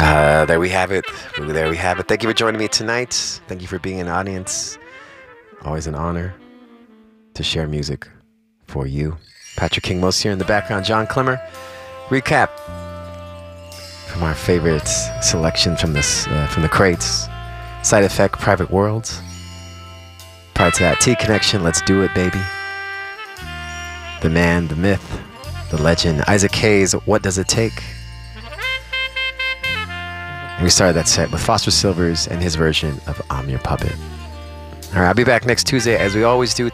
There we have it. There we have it. Thank you for joining me tonight. Thank you for being an audience. Always an honor to share music for you. Patrick King Most here in the background. John Clemmer. Recap from our favorite selection from the crates. Side Effect, Private Worlds. Prior to that, T Connection, Let's Do It, Baby. The man, the myth, the legend, Isaac Hayes, What Does It Take? And we started that set with Foster Silvers and his version of I'm Your Puppet. All right, I'll be back next Tuesday as we always do.